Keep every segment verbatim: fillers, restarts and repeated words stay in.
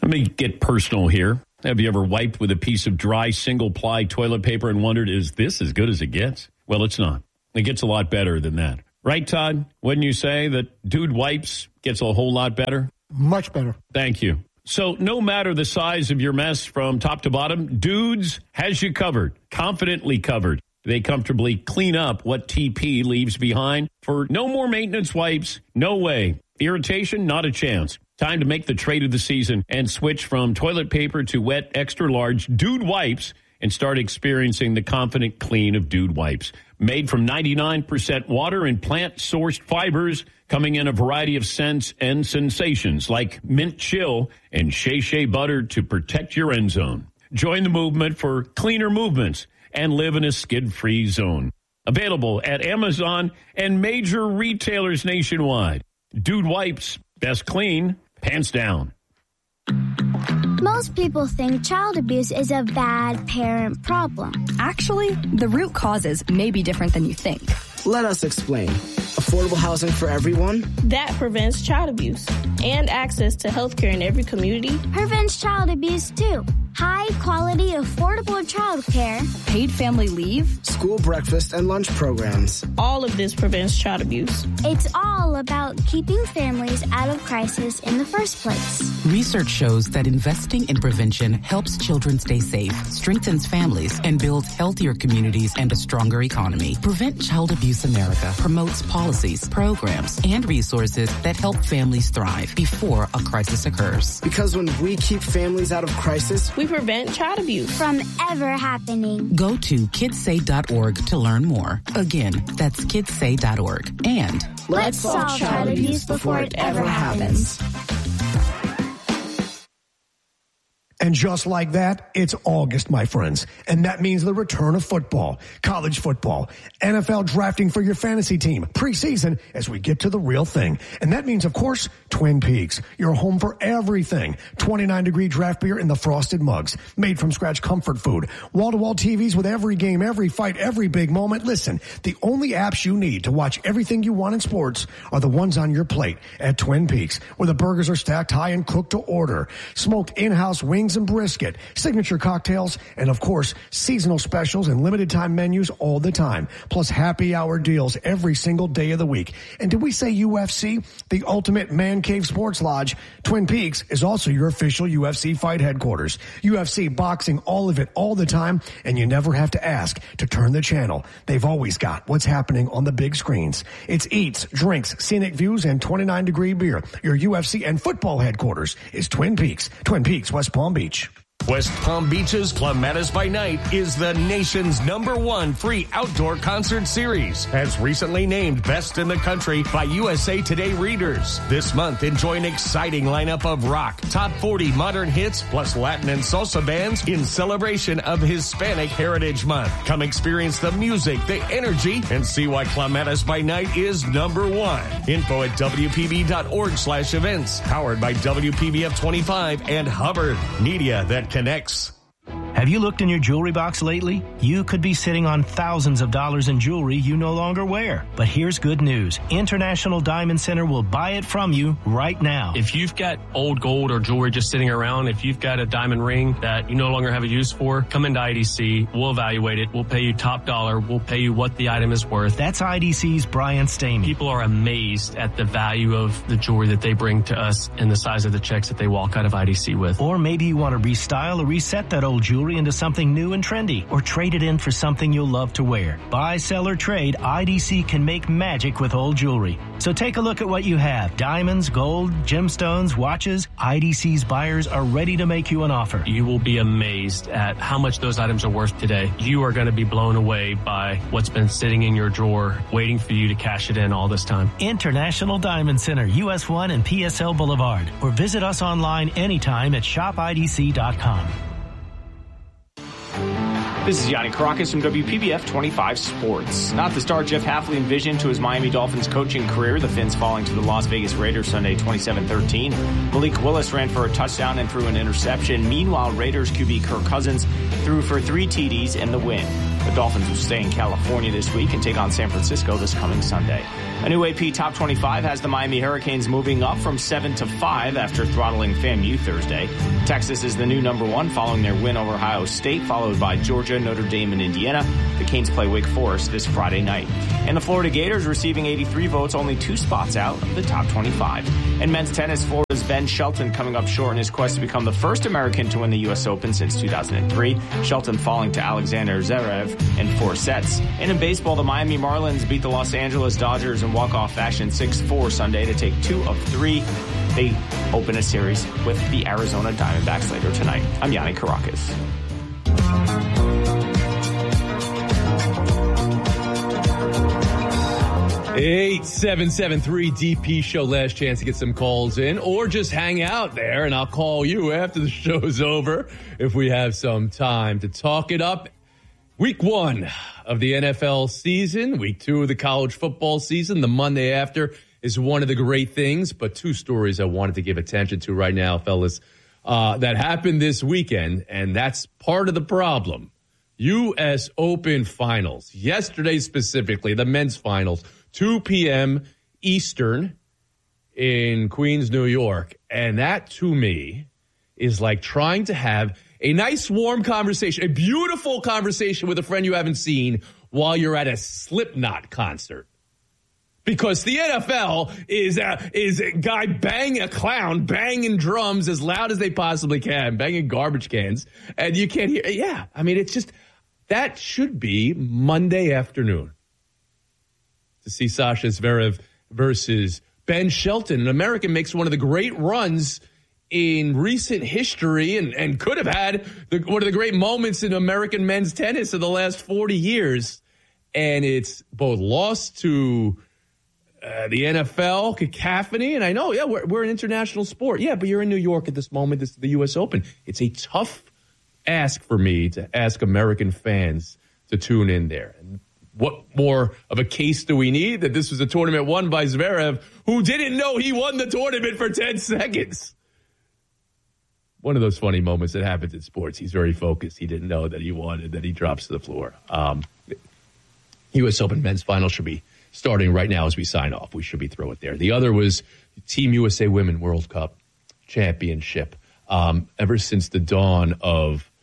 Let me get personal here. Have you ever wiped with a piece of dry single-ply toilet paper and wondered, is this as good as it gets? Well, it's not. It gets a lot better than that. Right, Todd? Wouldn't you say that Dude Wipes gets a whole lot better? Much better. Thank you. So no matter the size of your mess from top to bottom, Dudes has you covered, confidently covered. They comfortably clean up what T P leaves behind for no more maintenance wipes. No way. Irritation, not a chance. Time to make the trade of the season and switch from toilet paper to wet, extra-large Dude Wipes and start experiencing the confident clean of Dude Wipes. Made from ninety-nine percent water and plant-sourced fibers, coming in a variety of scents and sensations like mint chill and shea shea butter to protect your end zone. Join the movement for cleaner movements and live in a skid-free zone. Available at Amazon and major retailers nationwide. Dude Wipes, best clean, pants down. Most people think child abuse is a bad parent problem. Actually, the root causes may be different than you think. Let us explain. Affordable housing for everyone? That prevents child abuse. And access to health care in every community. Prevents child abuse, too. High quality, affordable child care. Paid family leave. School breakfast and lunch programs. All of this prevents child abuse. It's all about keeping families out of crisis in the first place. Research shows that investing in prevention helps children stay safe, strengthens families, and builds healthier communities and a stronger economy. Prevent Child Abuse America promotes policies, programs, and resources that help families thrive before a crisis occurs. Because when we keep families out of crisis, we prevent child abuse from ever happening. Go to kids say dot org to learn more. Again, that's kids say dot org. And let's solve child abuse before it ever happens. And just like that, it's August, my friends. And that means the return of football, college football, N F L drafting for your fantasy team, preseason as we get to the real thing. And that means, of course, Twin Peaks, your home for everything. twenty-nine degree draft beer in the frosted mugs, made from scratch comfort food, wall-to-wall T Vs with every game, every fight, every big moment. Listen, the only apps you need to watch everything you want in sports are the ones on your plate at Twin Peaks, where the burgers are stacked high and cooked to order. Smoked in-house wings and brisket, signature cocktails, and of course, seasonal specials and limited time menus all the time, plus happy hour deals every single day of the week. And did we say U F C? The ultimate man cave sports lodge. Twin Peaks is also your official U F C fight headquarters. U F C boxing, all of it, all the time, and you never have to ask to turn the channel. They've always got what's happening on the big screens. It's eats, drinks, scenic views, and twenty-nine degree beer. Your U F C and football headquarters is Twin Peaks. Twin Peaks, West Palm Beach. West Palm Beach's Clematis by Night is the nation's number one free outdoor concert series, as recently named Best in the Country by U S A Today readers. This month, enjoy an exciting lineup of rock, top forty modern hits, plus Latin and salsa bands in celebration of Hispanic Heritage Month. Come experience the music, the energy, and see why Clematis by Night is number one. Info at W P B dot org slash events. Powered by W P B F twenty-five and Hubbard. Media that connects. Have you looked in your jewelry box lately? You could be sitting on thousands of dollars in jewelry you no longer wear. But here's good news. International Diamond Center will buy it from you right now. If you've got old gold or jewelry just sitting around, if you've got a diamond ring that you no longer have a use for, come into I D C. We'll evaluate it. We'll pay you top dollar. We'll pay you what the item is worth. That's I D C's Brian Stamey. People are amazed at the value of the jewelry that they bring to us and the size of the checks that they walk out of I D C with. Or maybe you want to restyle or reset that old jewelry into something new and trendy, or trade it in for something you'll love to wear. Buy, sell, or trade, I D C can make magic with old jewelry. So take a look at what you have. Diamonds, gold, gemstones, watches. I D C's buyers are ready to make you an offer. You will be amazed at how much those items are worth today. You are going to be blown away by what's been sitting in your drawer, waiting for you to cash it in all this time. International Diamond Center, U S one and P S L Boulevard. Or visit us online anytime at shop I D C dot com. This is Yanni Caracas from W P B F twenty-five Sports. Not the star Jeff Hafley envisioned to his Miami Dolphins coaching career, the Fins falling to the Las Vegas Raiders Sunday twenty-seven thirteen. Malik Willis ran for a touchdown and threw an interception. Meanwhile, Raiders Q B Kirk Cousins threw for three T Ds in the win. The Dolphins will stay in California this week and take on San Francisco this coming Sunday. A new A P Top twenty-five has the Miami Hurricanes moving up from seven to five after throttling FAMU Thursday. Texas is the new number one following their win over Ohio State, followed by Georgia, Notre Dame, and Indiana. The Canes play Wake Forest this Friday night. And the Florida Gators receiving eighty-three votes, only two spots out of the top twenty-five. In men's tennis, Florida's Ben Shelton coming up short in his quest to become the first American to win the U S Open since two thousand three. Shelton falling to Alexander Zverev in four sets. And in baseball, the Miami Marlins beat the Los Angeles Dodgers in walk-off fashion six four Sunday to take two of three. They open a series with the Arizona Diamondbacks later tonight. I'm Yanni Caracas. eight seven seven three D P show. Last chance to get some calls in, or just hang out there and I'll call you after the show's over if we have some time to talk it up. Week one of the N F L season, week two of the college football season. The Monday after is one of the great things, but two stories I wanted to give attention to right now, fellas, uh, that happened this weekend, and that's part of the problem. U S Open finals. Yesterday specifically, the men's finals. two p.m. Eastern in Queens, New York. And that, to me, is like trying to have a nice, warm conversation, a beautiful conversation with a friend you haven't seen while you're at a Slipknot concert. Because the N F L is a, is a guy banging a clown, banging drums as loud as they possibly can, banging garbage cans, and you can't hear. Yeah, I mean, it's just, that should be Monday afternoon. To see Sasha Zverev versus Ben Shelton. An American makes one of the great runs in recent history and, and could have had the, one of the great moments in American men's tennis in the last forty years. And it's both lost to uh, the N F L, cacophony. And I know, yeah, we're, we're an international sport. Yeah, but you're in New York at this moment. This is the U S Open. It's a tough ask for me to ask American fans to tune in there. And what more of a case do we need that this was a tournament won by Zverev, who didn't know he won the tournament for ten seconds? One of those funny moments that happens in sports. He's very focused. He didn't know that he won, and then he drops to the floor. Um, U S Open men's final should be starting right now as we sign off. We should be through it there. The other was Team U S A Women World Cup Championship. Um, ever since the dawn of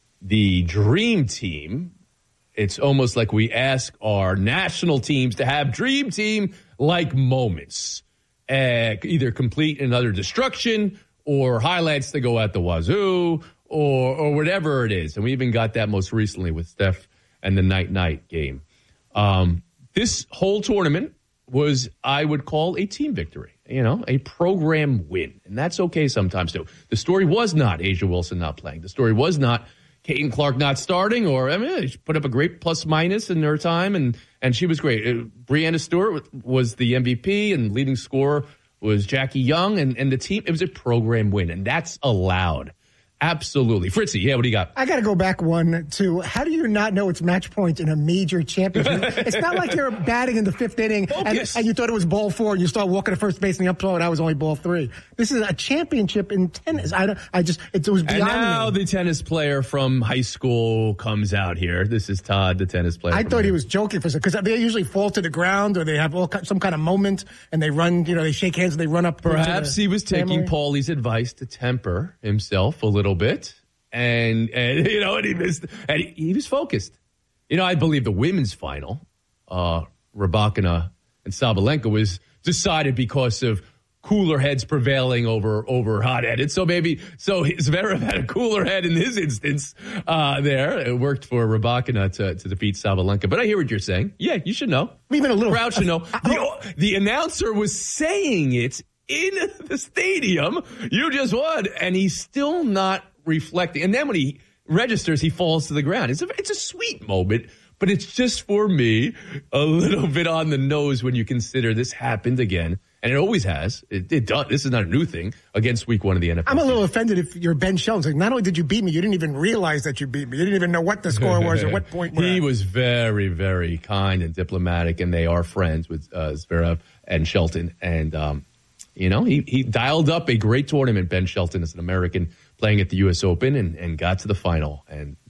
the Dream Team, it's almost like we ask our national teams to have Dream Team-like moments. Uh, either complete another destruction or highlights that go out the wazoo or or whatever it is. And we even got that most recently with Steph and the night-night game. Um, this whole tournament was, I would call, a team victory. You know, a program win. And that's okay sometimes, too. The story was not Asia Wilson not playing. The story was not Caitlin Clark not starting, or, I mean, she put up a great plus-minus in her time, and, and she was great. Uh, Breanna Stewart was the M V P, and leading scorer was Jackie Young, and, and the team, it was a program win, and that's allowed. Absolutely. Fritzy, yeah, what do you got? I got to go back one to, how do you not know it's match point in a major championship? It's not like you're batting in the fifth inning and, and you thought it was ball four and you start walking to first base and the up throw, that was only ball three. This is a championship in tennis. I don't, I just, it, it was beyond me. And now me. The tennis player from high school comes out here. This is Todd, the tennis player. I thought here. He was joking for a second, because they usually fall to the ground or they have all some kind of moment and they run, you know, they shake hands and they run up. Perhaps he was taking family. Paulie's advice to temper himself a little bit, and and you know, and he missed, and he, he was focused. You know, I believe the women's final, uh, Rybakina and Sabalenka, was decided because of cooler heads prevailing over over hot-headed. So maybe so Zverev had a cooler head in this instance uh, there. It worked for Rybakina to, to defeat Sabalenka. But I hear what you're saying. Yeah, you should know. Even a little crowd should know. The, the announcer was saying it in the stadium. You just won, and he's still not reflecting. And then when he registers, he falls to the ground. It's a, it's a sweet moment, but it's just, for me, a little bit on the nose when you consider this happened again. And it always has. It, it does. This is not a new thing against week one of the N F L. I'm a little offended if you're Ben Shelton. Like, not only did you beat me, you didn't even realize that you beat me. You didn't even know what the score was or what point. He was very, very kind and diplomatic, and they are friends with uh, Zverev and Shelton. And, um, you know, he, he dialed up a great tournament, Ben Shelton, as an American playing at the U S Open, and, and got to the final. And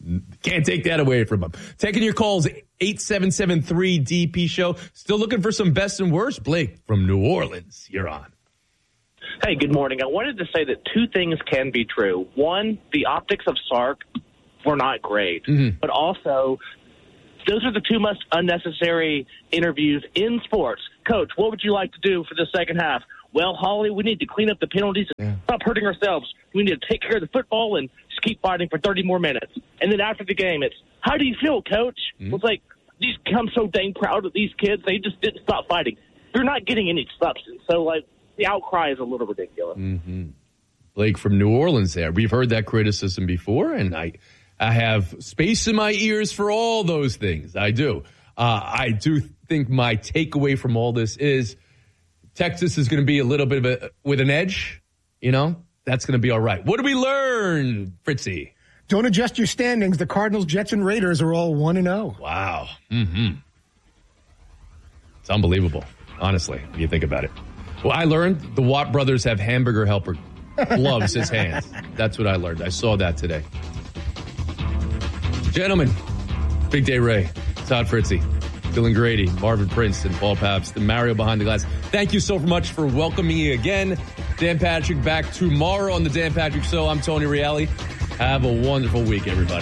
Can't take that away from them. Taking your calls, eight seven seven three D P show. Still looking for some best and worst? Blake from New Orleans, you're on. Hey, good morning. I wanted to say that two things can be true. One, the optics of Sark were not great, mm-hmm. but also those are the two most unnecessary interviews in sports. Coach, what would you like to do for the second half? Well, Holly, we need to clean up the penalties and yeah. stop hurting ourselves. We need to take care of the football and just keep fighting for thirty more minutes. And then after the game, it's, how do you feel, Coach? Mm-hmm. It's like, these, I'm so dang proud of these kids. They just didn't stop fighting. You're not getting any substance. So, like, the outcry is a little ridiculous. Mm-hmm. Blake from New Orleans there. We've heard that criticism before, and I I have space in my ears for all those things. I do. Uh, I do think my takeaway from all this is Texas is going to be a little bit of a, with an edge, you know? That's going to be all right. What did we learn, Fritzy? Don't adjust your standings. The Cardinals, Jets, and Raiders are all one and oh. Wow. Mm-hmm. It's unbelievable, honestly, when you think about it. Well, I learned the Watt brothers have hamburger helper gloves as hands. That's what I learned. I saw that today. Gentlemen, Big Day Ray, Todd Fritzy, Dylan Grady, Marvin Prince, and Paul Pabst, and Mario Behind the Glass. Thank you so much for welcoming me again. Dan Patrick back tomorrow on the Dan Patrick Show. I'm Tony Reale. Have a wonderful week, everybody.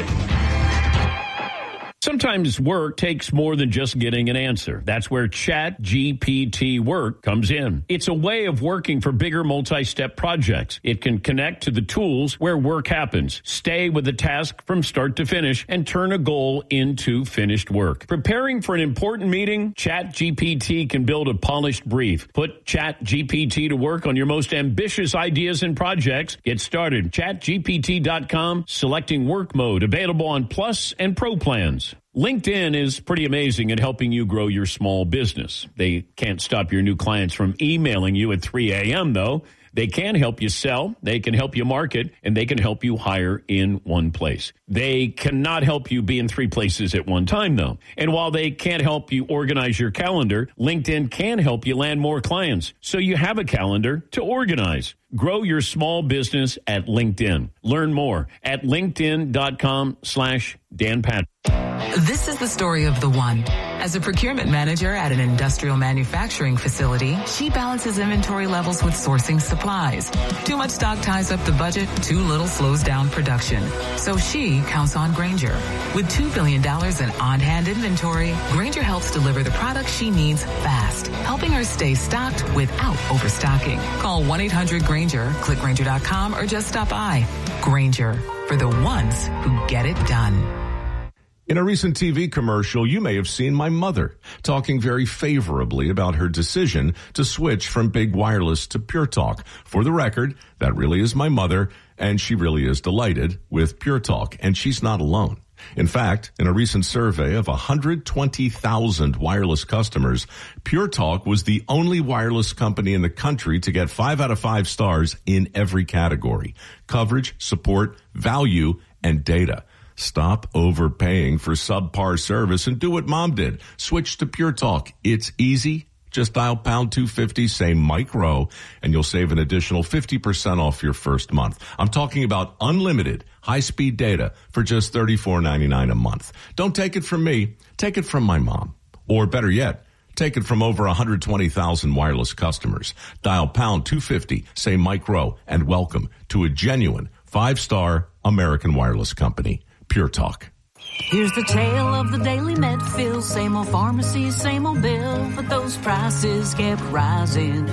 Sometimes work takes more than just getting an answer. That's where Chat G P T Work comes in. It's a way of working for bigger multi-step projects. It can connect to the tools where work happens, stay with the task from start to finish, and turn a goal into finished work. Preparing for an important meeting? Chat G P T can build a polished brief. Put Chat G P T to work on your most ambitious ideas and projects. Get started. chat G P T dot com, selecting work mode, available on Plus and Pro plans. LinkedIn is pretty amazing at helping you grow your small business. They can't stop your new clients from emailing you at three a.m., though. They can help you sell, they can help you market, and they can help you hire in one place. They cannot help you be in three places at one time, though. And while they can't help you organize your calendar, LinkedIn can help you land more clients, so you have a calendar to organize. Grow your small business at LinkedIn. Learn more at linkedin.com slash Dan Patrick. This is the story of the one. As a procurement manager at an industrial manufacturing facility, she balances inventory levels with sourcing supplies. Too much stock ties up the budget, too little slows down production. So she counts on Grainger. With two billion dollars in on-hand inventory, Grainger helps deliver the products she needs fast, helping her stay stocked without overstocking. Call one eight hundred Grainger, click Grainger dot com, or just stop by. Grainger, for the ones who get it done. In a recent T V commercial, you may have seen my mother talking very favorably about her decision to switch from big wireless to Pure Talk. For the record, that really is my mother, and she really is delighted with Pure Talk, and she's not alone. In fact, in a recent survey of one hundred twenty thousand wireless customers, Pure Talk was the only wireless company in the country to get five out of five stars in every category: coverage, support, value, and data. Stop overpaying for subpar service and do what Mom did. Switch to Pure Talk. It's easy. Just dial pound two fifty, say Mike Rowe, and you'll save an additional fifty percent off your first month. I'm talking about unlimited high-speed data for just thirty-four ninety-nine a month. Don't take it from me. Take it from my mom. Or better yet, take it from over one hundred twenty thousand wireless customers. Dial pound two fifty, say Mike Rowe, and welcome to a genuine five-star American wireless company. Pure Talk. Here's the tale of the daily Medfield. Same old pharmacy, same old bill, but those prices kept rising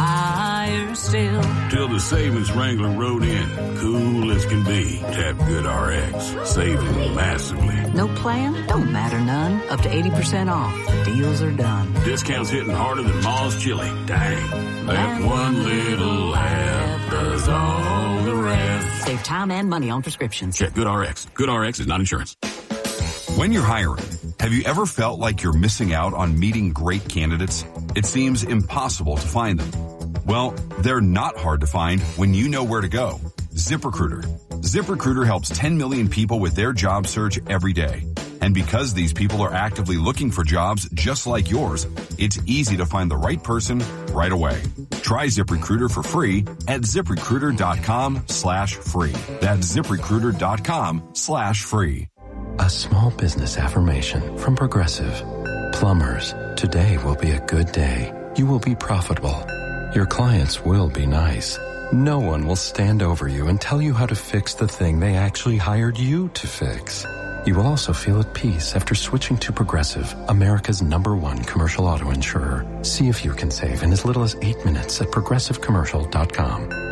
higher still. Till the savings Wrangler rode in, cool as can be. Tap Good R X, saving massively. No plan? Don't matter none. Up to eighty percent off. Deals are done. Discounts hitting harder than Ma's chili. Dang. That one little app does all the rest. Save time and money on prescriptions. Check Good R X. Good R X is not insurance. When you're hiring, have you ever felt like you're missing out on meeting great candidates? It seems impossible to find them. Well, they're not hard to find when you know where to go. ZipRecruiter. ZipRecruiter helps ten million people with their job search every day. And because these people are actively looking for jobs just like yours, it's easy to find the right person right away. Try ZipRecruiter for free at ZipRecruiter.com slash free. That's ZipRecruiter.com slash free. A small business affirmation from Progressive. Plumbers, today will be a good day. You will be profitable. Your clients will be nice. No one will stand over you and tell you how to fix the thing they actually hired you to fix. You will also feel at peace after switching to Progressive, America's number one commercial auto insurer. See if you can save in as little as eight minutes at progressive commercial dot com.